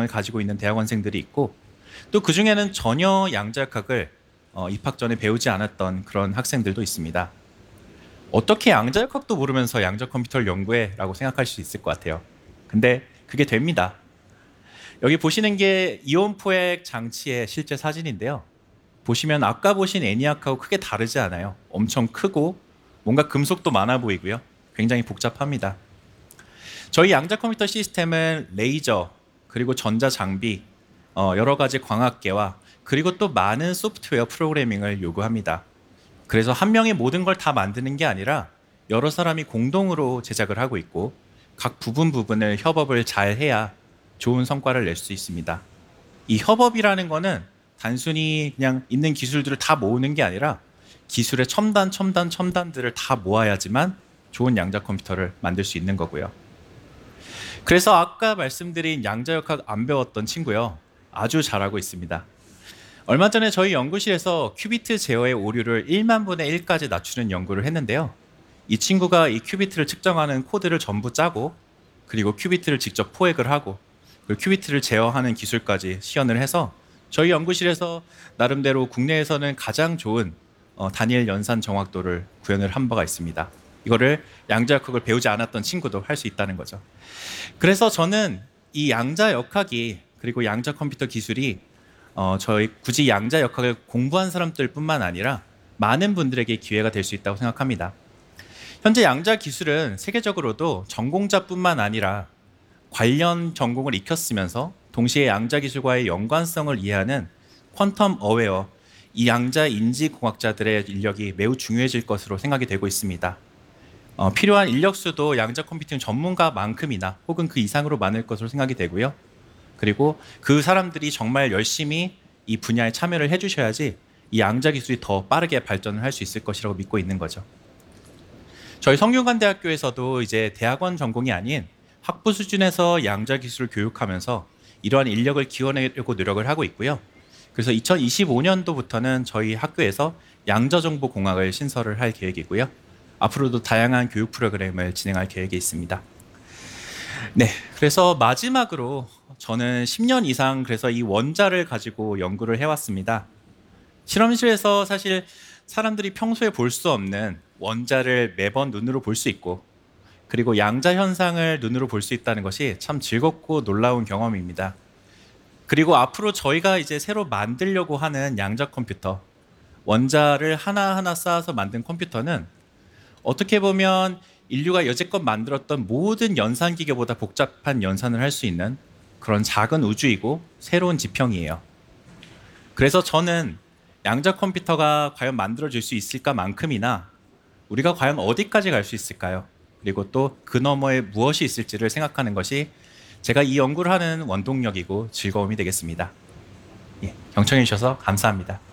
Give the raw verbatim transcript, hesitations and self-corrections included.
과정을 가지고 있는 대학원생들이 있고, 또 그중에는 전혀 양자역학을 어, 입학 전에 배우지 않았던 그런 학생들도 있습니다. 어떻게 양자역학도 모르면서 양자 컴퓨터를 연구해? 라고 생각할 수 있을 것 같아요. 근데 그게 됩니다. 여기 보시는 게 이온 포획 장치의 실제 사진인데요. 보시면 아까 보신 애니악하고 크게 다르지 않아요. 엄청 크고 뭔가 금속도 많아 보이고요. 굉장히 복잡합니다. 저희 양자 컴퓨터 시스템은 레이저, 그리고 전자 장비, 어, 여러 가지 광학계와 그리고 또 많은 소프트웨어 프로그래밍을 요구합니다. 그래서 한 명이 모든 걸 다 만드는 게 아니라 여러 사람이 공동으로 제작을 하고 있고, 각 부분 부분을 협업을 잘 해야 좋은 성과를 낼 수 있습니다. 이 협업이라는 거는 단순히 그냥 있는 기술들을 다 모으는 게 아니라 기술의 첨단 첨단 첨단들을 다 모아야지만 좋은 양자 컴퓨터를 만들 수 있는 거고요. 그래서 아까 말씀드린 양자역학 안 배웠던 친구요, 아주 잘하고 있습니다. 얼마 전에 저희 연구실에서 큐비트 제어의 오류를 일만 분의 일까지 낮추는 연구를 했는데요. 이 친구가 이 큐비트를 측정하는 코드를 전부 짜고, 그리고 큐비트를 직접 포획을 하고, 그리고 큐비트를 제어하는 기술까지 시연을 해서 저희 연구실에서 나름대로 국내에서는 가장 좋은 어, 다니엘 연산 정확도를 구현을 한 바가 있습니다. 이거를 양자역학을 배우지 않았던 친구도 할 수 있다는 거죠. 그래서 저는 이 양자역학이, 그리고 양자 컴퓨터 기술이 어, 저희 굳이 양자역학을 공부한 사람들뿐만 아니라 많은 분들에게 기회가 될 수 있다고 생각합니다. 현재 양자 기술은 세계적으로도 전공자뿐만 아니라 관련 전공을 익혔으면서 동시에 양자 기술과의 연관성을 이해하는 퀀텀 어웨어, 이 양자 인지 공학자들의 인력이 매우 중요해질 것으로 생각이 되고 있습니다. 어, 필요한 인력 수도 양자 컴퓨팅 전문가만큼이나 혹은 그 이상으로 많을 것으로 생각이 되고요. 그리고 그 사람들이 정말 열심히 이 분야에 참여를 해주셔야지 이 양자 기술이 더 빠르게 발전을 할 수 있을 것이라고 믿고 있는 거죠. 저희 성균관대학교에서도 이제 대학원 전공이 아닌 학부 수준에서 양자 기술을 교육하면서 이러한 인력을 기원하려고 노력을 하고 있고요. 그래서 이천이십오 년도부터는 저희 학교에서 양자정보공학을 신설을 할 계획이고요. 앞으로도 다양한 교육 프로그램을 진행할 계획이 있습니다. 네, 그래서 마지막으로 저는 십 년 이상 그래서 이 원자를 가지고 연구를 해왔습니다. 실험실에서 사실 사람들이 평소에 볼 수 없는 원자를 매번 눈으로 볼 수 있고, 그리고 양자 현상을 눈으로 볼 수 있다는 것이 참 즐겁고 놀라운 경험입니다. 그리고 앞으로 저희가 이제 새로 만들려고 하는 양자 컴퓨터, 원자를 하나하나 쌓아서 만든 컴퓨터는 어떻게 보면 인류가 여태껏 만들었던 모든 연산 기계보다 복잡한 연산을 할 수 있는 그런 작은 우주이고 새로운 지평이에요. 그래서 저는 양자 컴퓨터가 과연 만들어질 수 있을까 만큼이나 우리가 과연 어디까지 갈 수 있을까요? 그리고 또 그 너머에 무엇이 있을지를 생각하는 것이 제가 이 연구를 하는 원동력이고 즐거움이 되겠습니다. 예, 경청해 주셔서 감사합니다.